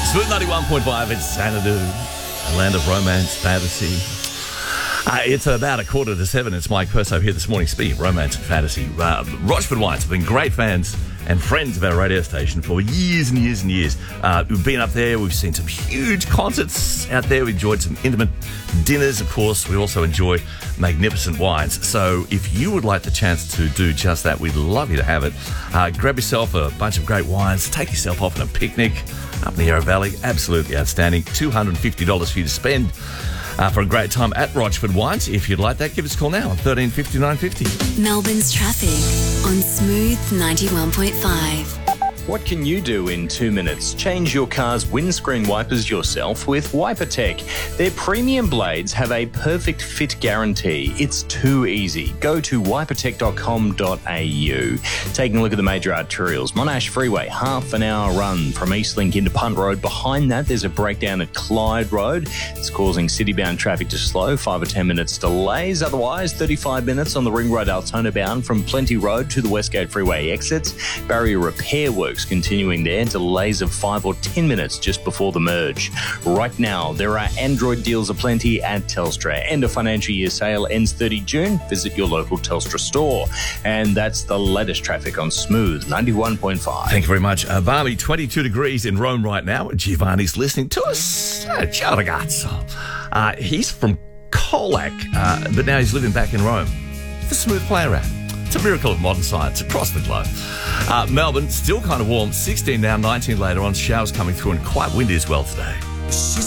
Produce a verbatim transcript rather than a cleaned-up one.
Smooth ninety-one point five, it's Xanadu, a land of romance, fantasy. Uh, it's about a quarter to seven. It's Mike Perso here this morning, speaking of romance and fantasy. Uh, Rochford Wines have been great fans and friends of our radio station for years and years and years. Uh, we've been up there. We've seen some huge concerts out there. We've enjoyed some intimate dinners, of course. We also enjoy magnificent wines. So if you would like the chance to do just that, we'd love you to have it. Uh, grab yourself a bunch of great wines. Take yourself off on a picnic up in the Yarra Valley. Absolutely outstanding. two hundred fifty dollars for you to spend uh, for a great time at Rochford Wines. If you'd like that, give us a call now on thirteen fifty, nine fifty. Melbourne's traffic on Smooth ninety-one point five. What can you do in two minutes? Change your car's windscreen wipers yourself with WiperTech. Their premium blades have a perfect fit guarantee. It's too easy. Go to wipertech dot com dot a u. Taking a look at the major arterials. Monash Freeway, half an hour run from Eastlink into Punt Road. Behind that, there's a breakdown at Clyde Road. It's causing city-bound traffic to slow, five or ten minutes delays. Otherwise, thirty-five minutes on the Ring Road Altona bound from Plenty Road to the Westgate Freeway exits. Barrier repair works continuing there, delays of five or ten minutes just before the merge. Right now, there are Android deals aplenty at Telstra. End of financial year sale ends thirtieth of June. Visit your local Telstra store. And that's the latest traffic on Smooth ninety-one point five. Thank you very much. Uh, balmy twenty-two degrees in Rome right now. Giovanni's listening to us. Uh, ciao ragazzo. Uh, he's from Colac, uh, but now he's living back in Rome. The Smooth Player app. It's a miracle of modern science across the globe. Uh, Melbourne, still kind of warm. sixteen now, nineteen later on. Showers coming through and quite windy as well today. She's